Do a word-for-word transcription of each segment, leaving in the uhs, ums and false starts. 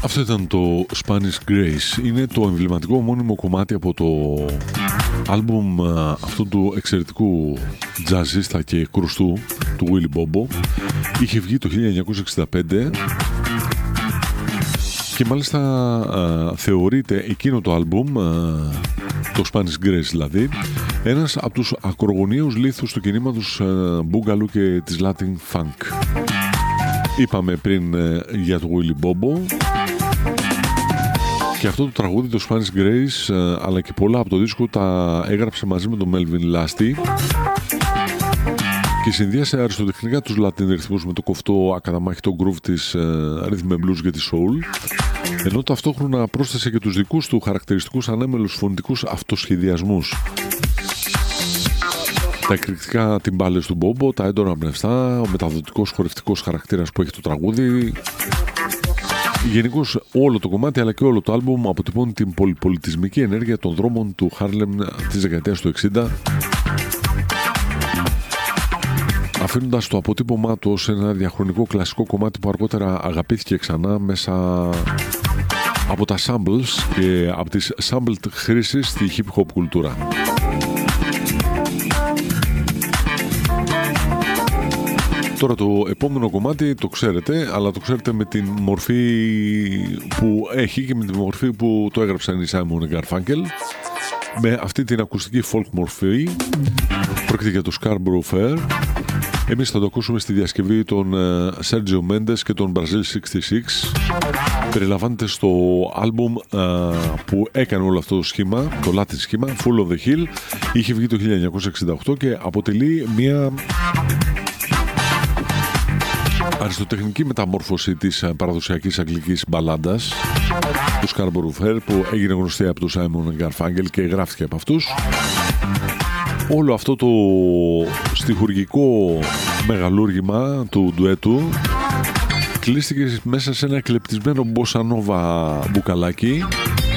Αυτό ήταν το Spanish Grace. Είναι το εμβληματικό μόνιμο κομμάτι από το άλμπουμ αυτού του εξαιρετικού τζαζίστα και κρουστού του Willy Bobo. Είχε βγει το χίλια εννιακόσια εξήντα πέντε και μάλιστα α, θεωρείται εκείνο το άλμπουμ, α, το Spanish Grace δηλαδή, ένας από τους ακρογωνιαίους λίθους του κινήματος Boogaloo και της Latin Funk. Είπαμε πριν α, για το Willy Bobo και αυτό το τραγούδι, το Spanish Grace, α, αλλά και πολλά από το δίσκο τα έγραψε μαζί με τον Melvin Lasty και συνδύασε αριστοτεχνικά τους Latin ρυθμούς με το κοφτό ακαταμάχητο groove της uh, rhythm and blues και της soul, ενώ ταυτόχρονα πρόσθεσε και τους δικούς του χαρακτηριστικούς ανέμελους φωνητικούς αυτοσχεδιασμούς. Τα εκρηκτικά τυμπάλες του Μπόμπο, τα έντονα πνευστά, ο μεταδοτικός χορευτικός χαρακτήρας που έχει το τραγούδι. Γενικώς όλο το κομμάτι αλλά και όλο το άλμπουμ αποτυπώνει την πολυπολιτισμική ενέργεια των δρόμων του Χάρλεμ της δεκαετίας του εξήντα, αφήνοντας το αποτύπωμά του ως ένα διαχρονικό κλασικό κομμάτι που αργότερα αγαπήθηκε ξανά μέσα από τα samples και από τις sampled χρήσεις στη hip hop κουλτούρα. Τώρα το επόμενο κομμάτι το ξέρετε, αλλά το ξέρετε με την μορφή που έχει και με την μορφή που το έγραψαν οι Simon Garfunkel, με αυτή την ακουστική folk μορφή. Πρόκειται για το Scarborough Fair. Εμείς θα το ακούσουμε στη διασκευή των uh, Sergio Mendes και των Brazil εξήντα έξι. Περιλαμβάνεται στο άλμπουμ uh, που έκανε όλο αυτό το σχήμα, το Latin σχήμα, Full of the Hill. Είχε βγει το χίλια εννιακόσια εξήντα οκτώ και αποτελεί μια αριστοτεχνική μεταμόρφωση της παραδοσιακής αγγλικής μπαλάντας του Scarborough Fair, που έγινε γνωστή από τον Simon Garfunkel και γράφτηκε από αυτούς. Όλο αυτό το στιχουργικό μεγαλούργημα του ντουέτου κλείστηκε μέσα σε ένα εκλεπτισμένο μποσανόβα μπουκαλάκι.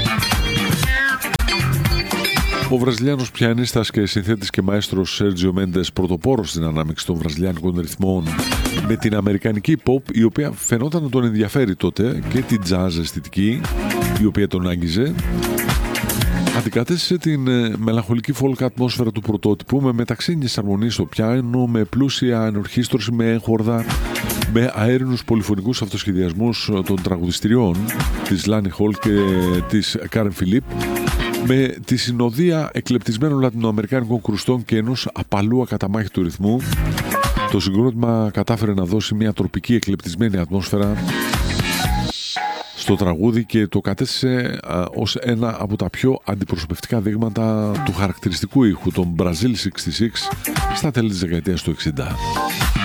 Ο βραζιλιάνος πιανίστας και συνθέτης και μαέστρος Σέρτζιο Μέντες, πρωτοπόρος στην ανάμειξη των βραζιλιάνικων ρυθμών με την αμερικανική pop, η οποία φαινόταν να τον ενδιαφέρει τότε, και την jazz αισθητική η οποία τον άγγιζε, αντικατέστησε την ε, μελαγχολική folk ατμόσφαιρα του πρωτότυπου με μεταξύνιες αρμονίες στο πιάνο, με πλούσια ενορχήστρωση, με έγχορδα, με αέρινους πολυφωνικούς αυτοσχεδιασμούς των τραγουδιστριών της Lani Hall και της Karen Philippe, με τη συνοδεία εκλεπτισμένων λατινοαμερικάνικων κρουστών και ενός απαλού ακαταμάχητου ρυθμού. Το συγκρότημα κατάφερε να δώσει μια τροπική εκλεπτισμένη ατμόσφαιρα στο τραγούδι και το κατέστησε α, ως ένα από τα πιο αντιπροσωπευτικά δείγματα του χαρακτηριστικού ήχου των Brazil εξήντα έξι στα τέλη της δεκαετίας του εξήντα.